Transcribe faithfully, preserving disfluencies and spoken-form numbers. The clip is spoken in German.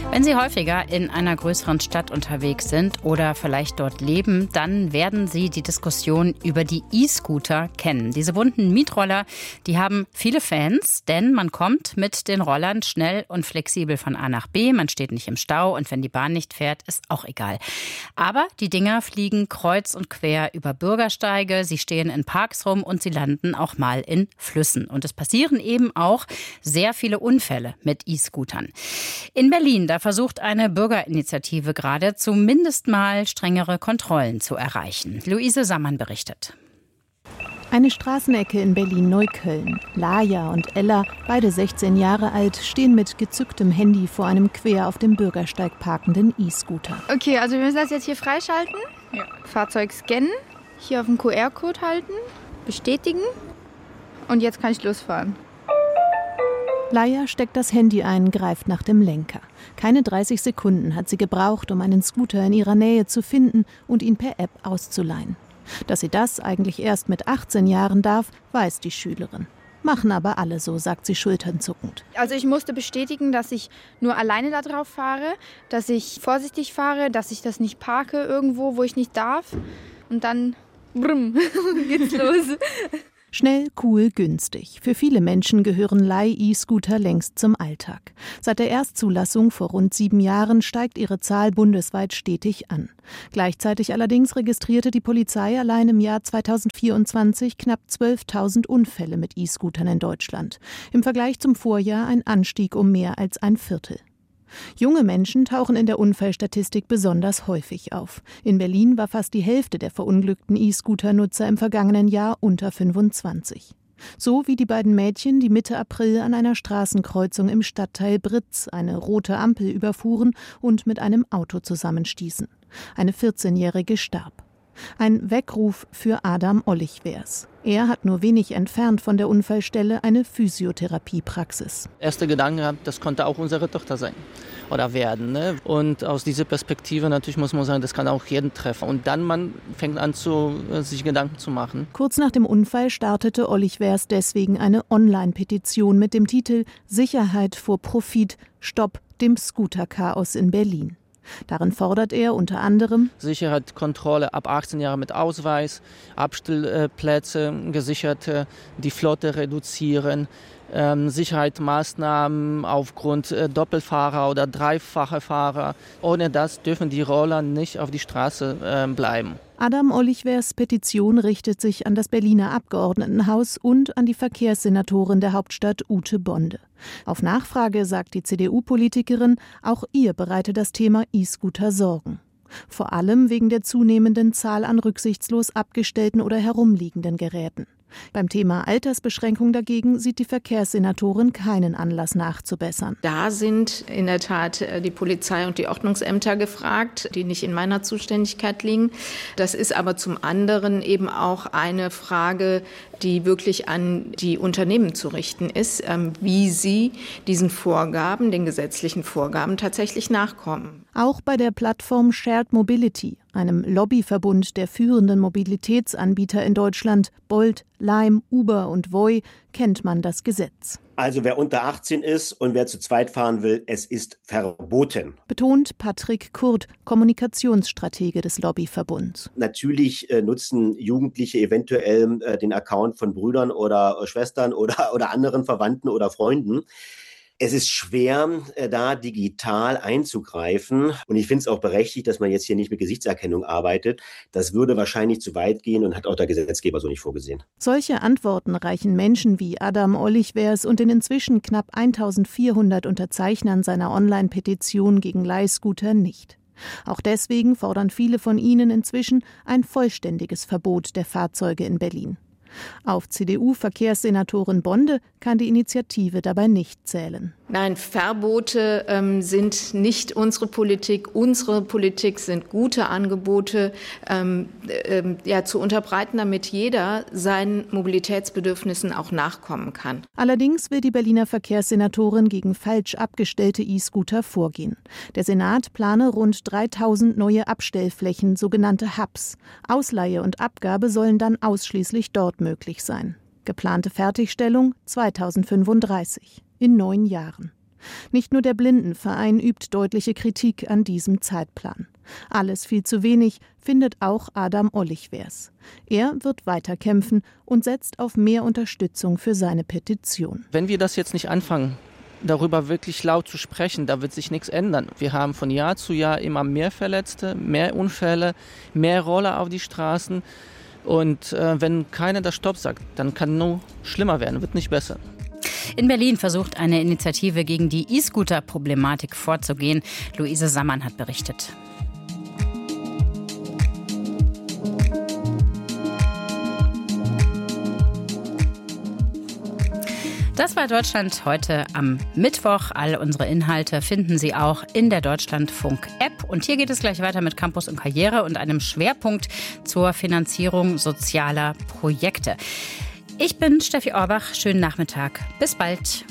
Wenn Sie häufiger in einer größeren Stadt unterwegs sind oder vielleicht dort leben, dann werden Sie die Diskussion über die E-Scooter kennen. Diese bunten Mietroller, die haben viele Fans, denn man kommt mit den Rollern schnell und flexibel von A nach B. Man steht nicht im Stau und wenn die Bahn nicht fährt, ist auch egal. Aber die Dinger fliegen kreuz und quer über Bürgersteige, sie stehen in Parks rum und sie landen auch mal in Flüssen. Und es passieren eben auch sehr viele Unfälle mit E-Scootern. In Berlin, da versucht eine Bürgerinitiative gerade, zumindest mal strengere Kontrollen zu erreichen. Luise Sammann berichtet. Eine Straßenecke in Berlin-Neukölln. Laja und Ella, beide sechzehn Jahre alt, stehen mit gezücktem Handy vor einem quer auf dem Bürgersteig parkenden E-Scooter. Okay, also wir müssen das jetzt hier freischalten. Ja. Fahrzeug scannen, hier auf den Q R-Code halten, bestätigen und jetzt kann ich losfahren. Laia steckt das Handy ein, greift nach dem Lenker. Keine dreißig Sekunden hat sie gebraucht, um einen Scooter in ihrer Nähe zu finden und ihn per App auszuleihen. Dass sie das eigentlich erst mit achtzehn Jahren darf, weiß die Schülerin. Machen aber alle so, sagt sie schulternzuckend. Also ich musste bestätigen, dass ich nur alleine da drauf fahre, dass ich vorsichtig fahre, dass ich das nicht parke irgendwo, wo ich nicht darf. Und dann brumm, geht's los. Schnell, cool, günstig. Für viele Menschen gehören Leih-E-Scooter längst zum Alltag. Seit der Erstzulassung vor rund sieben Jahren steigt ihre Zahl bundesweit stetig an. Gleichzeitig allerdings registrierte die Polizei allein im Jahr zweitausendvierundzwanzig knapp zwölftausend Unfälle mit E-Scootern in Deutschland. Im Vergleich zum Vorjahr ein Anstieg um mehr als ein Viertel. Junge Menschen tauchen in der Unfallstatistik besonders häufig auf. In Berlin war fast die Hälfte der verunglückten E-Scooter-Nutzer im vergangenen Jahr unter fünfundzwanzig. So wie die beiden Mädchen, die Mitte April an einer Straßenkreuzung im Stadtteil Britz eine rote Ampel überfuhren und mit einem Auto zusammenstießen. Eine vierzehnjährige starb. Ein Weckruf für Adam Ollichwers. Er hat nur wenig entfernt von der Unfallstelle eine Physiotherapiepraxis. Erster Gedanke, das konnte auch unsere Tochter sein oder werden. Ne? Und aus dieser Perspektive natürlich muss man sagen, das kann auch jeden treffen. Und dann man fängt an, zu, sich Gedanken zu machen. Kurz nach dem Unfall startete Ollichwers deswegen eine Online-Petition mit dem Titel »Sicherheit vor Profit, Stopp dem Scooter-Chaos in Berlin«. Darin fordert er unter anderem Sicherheit, Kontrolle ab achtzehn Jahren mit Ausweis, Abstellplätze gesicherte, die Flotte reduzieren, ähm, Sicherheitsmaßnahmen aufgrund äh, Doppelfahrer oder dreifache Fahrer. Ohne das dürfen die Roller nicht auf die Straße äh, bleiben. Adam Ollichwers Petition richtet sich an das Berliner Abgeordnetenhaus und an die Verkehrssenatorin der Hauptstadt Ute Bonde. Auf Nachfrage sagt die C D U-Politikerin, auch ihr bereite das Thema E-Scooter Sorgen. Vor allem wegen der zunehmenden Zahl an rücksichtslos abgestellten oder herumliegenden Geräten. Beim Thema Altersbeschränkung dagegen sieht die Verkehrssenatorin keinen Anlass nachzubessern. Da sind in der Tat die Polizei und die Ordnungsämter gefragt, die nicht in meiner Zuständigkeit liegen. Das ist aber zum anderen eben auch eine Frage, die wirklich an die Unternehmen zu richten ist, wie sie diesen Vorgaben, den gesetzlichen Vorgaben tatsächlich nachkommen. Auch bei der Plattform Shared Mobility, einem Lobbyverbund der führenden Mobilitätsanbieter in Deutschland, Bolt, Lime, Uber und Voi, kennt man das Gesetz. Also wer unter achtzehn ist und wer zu zweit fahren will, es ist verboten. Betont Patrick Kurt, Kommunikationsstratege des Lobbyverbunds. Natürlich äh, nutzen Jugendliche eventuell äh, den Account von Brüdern oder äh, Schwestern oder, oder anderen Verwandten oder Freunden. Es ist schwer, da digital einzugreifen. Und ich finde es auch berechtigt, dass man jetzt hier nicht mit Gesichtserkennung arbeitet. Das würde wahrscheinlich zu weit gehen und hat auch der Gesetzgeber so nicht vorgesehen. Solche Antworten reichen Menschen wie Adam Ollichwers und den inzwischen knapp eintausendvierhundert Unterzeichnern seiner Online-Petition gegen Leihscooter nicht. Auch deswegen fordern viele von ihnen inzwischen ein vollständiges Verbot der Fahrzeuge in Berlin. Auf C D U-Verkehrssenatorin Bonde kann die Initiative dabei nicht zählen. Nein, Verbote ähm, sind nicht unsere Politik. Unsere Politik sind gute Angebote ähm, äh, ja, zu unterbreiten, damit jeder seinen Mobilitätsbedürfnissen auch nachkommen kann. Allerdings will die Berliner Verkehrssenatorin gegen falsch abgestellte E-Scooter vorgehen. Der Senat plane rund dreitausend neue Abstellflächen, sogenannte Hubs. Ausleihe und Abgabe sollen dann ausschließlich dort möglich sein. Geplante Fertigstellung zweitausendfünfunddreißig, in neun Jahren. Nicht nur der Blindenverein übt deutliche Kritik an diesem Zeitplan. Alles viel zu wenig, findet auch Adam Ollichwers. Er wird weiter kämpfen und setzt auf mehr Unterstützung für seine Petition. Wenn wir das jetzt nicht anfangen, darüber wirklich laut zu sprechen, da wird sich nichts ändern. Wir haben von Jahr zu Jahr immer mehr Verletzte, mehr Unfälle, mehr Roller auf die Straßen. Und äh, wenn keiner das Stopp sagt, dann kann nur schlimmer werden, wird nicht besser. In Berlin versucht eine Initiative gegen die E-Scooter-Problematik vorzugehen. Luise Sammann hat berichtet. Das war Deutschland heute am Mittwoch. All unsere Inhalte finden Sie auch in der Deutschlandfunk-App. Und hier geht es gleich weiter mit Campus und Karriere und einem Schwerpunkt zur Finanzierung sozialer Projekte. Ich bin Steffi Orbach. Schönen Nachmittag. Bis bald.